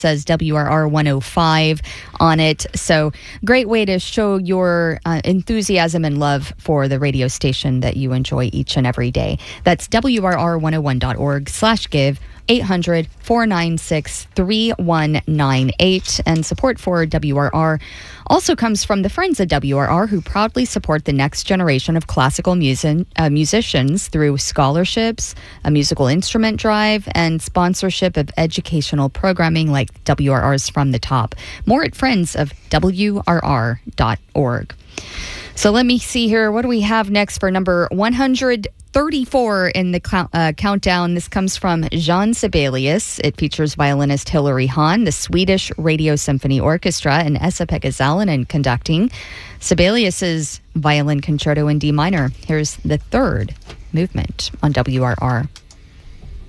says WRR 105 on it. So great way to show your enthusiasm and love for the radio station that you enjoy each and every day. That's WRR101.org/give. 800-496-3198. And support for WRR also comes from the friends at WRR, who proudly support the next generation of classical musicians through scholarships, a musical instrument drive, and sponsorship of educational programming like WRR's From the Top. More at friends of WRR.org. So let me see here. What do we have next for number 134 in the countdown? This comes from Jean Sibelius. It features violinist Hilary Hahn, the Swedish Radio Symphony Orchestra, and Esa-Pekka Salonen conducting Sibelius's Violin Concerto in D minor. Here's the third movement on WRR.